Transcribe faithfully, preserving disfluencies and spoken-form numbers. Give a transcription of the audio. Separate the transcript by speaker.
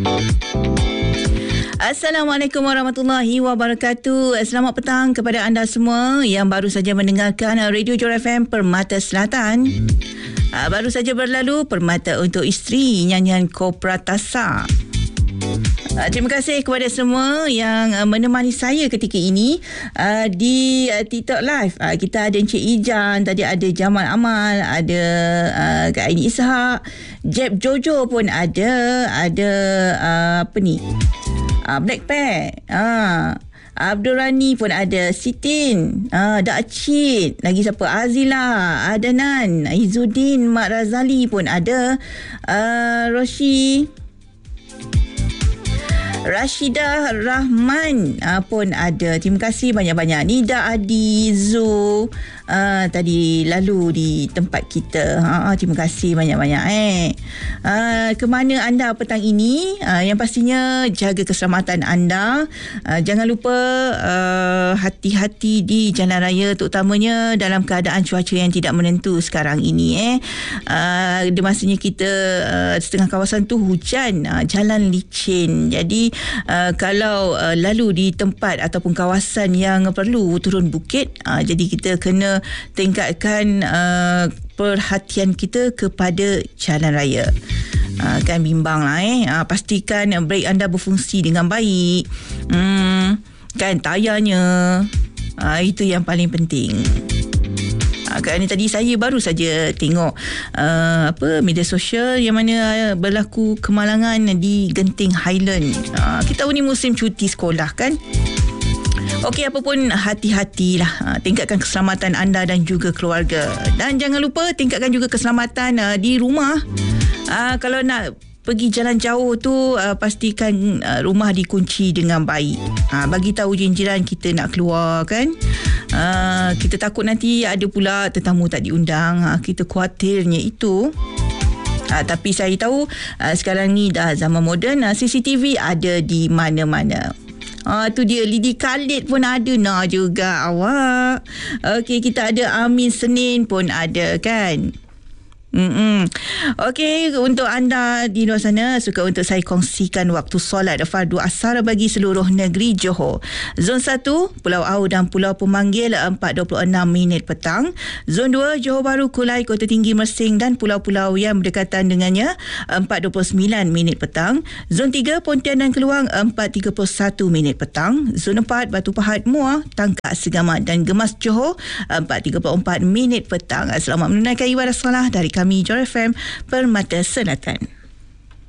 Speaker 1: Assalamualaikum warahmatullahi wabarakatuh. Selamat petang kepada anda semua yang baru saja mendengarkan Radio Johor F M Permata Selatan. Baru saja berlalu Permata untuk Isteri, nyanyian Kopratasa. Terima kasih kepada semua yang menemani saya ketika ini di TikTok Live. Kita ada Encik Ijan, tadi ada Jamal Amal, ada Kak Aini Ishak, Jeb Jojo pun ada, ada apa ni? Blackpack. Ah. Abdul Rani pun ada, Sitin, ah, Dak Cid, lagi siapa, Azila, Adanan, Izzuddin, Mak Razali pun ada, uh, Roshi, Rashidah Rahman uh, pun ada. Terima kasih banyak-banyak. Nida Adi, Zu uh, tadi lalu di tempat kita. Uh, terima kasih banyak-banyak. Eh. Uh, ke mana anda petang ini? Uh, yang pastinya jaga keselamatan anda. Uh, jangan lupa uh, hati-hati di jalan raya, terutamanya dalam keadaan cuaca yang tidak menentu sekarang ini. Eh. Uh, di masanya kita uh, setengah kawasan tu hujan, uh, jalan licin. Jadi Uh, kalau uh, lalu di tempat ataupun kawasan yang perlu turun bukit, uh, jadi kita kena tingkatkan uh, perhatian kita kepada jalan raya. Uh, kan bimbang lah eh. Uh, pastikan brake anda berfungsi dengan baik. Hmm, kan tayarnya. Uh, itu yang paling penting. Kerana tadi saya baru saja tengok uh, apa media sosial yang mana uh, berlaku kemalangan di Genting Highland. Uh, kita tahu ni musim cuti sekolah kan. Okey, apa pun hati-hatilah. Uh, tingkatkan keselamatan anda dan juga keluarga. Dan jangan lupa tingkatkan juga keselamatan uh, di rumah. Uh, kalau nak pergi jalan jauh tu, uh, pastikan uh, rumah dikunci dengan baik. Uh, bagi tahu jiran kita nak keluar kan. Uh, kita takut nanti ada pula tetamu tak diundang. Uh, kita khawatirnya itu. Uh, tapi saya tahu uh, sekarang ni dah zaman moden. Uh, C C T V ada di mana-mana. Ah, tu dia, Lidi Khalid pun ada nak juga awak. Okey, kita ada Amin Senin pun ada kan. Mm-mm. Okey, untuk anda di luar sana, suka untuk saya kongsikan waktu solat fardu asar bagi seluruh negeri Johor. Zon satu, Pulau Au dan Pulau Pemanggil empat dua puluh enam minit petang. Zon dua, Johor Bahru, Kulai, Kota Tinggi, Mersing dan pulau-pulau yang berdekatan dengannya empat dua puluh sembilan minit petang. Zon tiga, Pontian dan Keluang empat tiga puluh satu minit petang. Zon empat, Batu Pahat, Muar, Tangkak, Segamat dan Gemas Johor empat tiga puluh empat minit petang. Selamat menunaikan ibadah solat dari kami Johor F M Permata Selatan.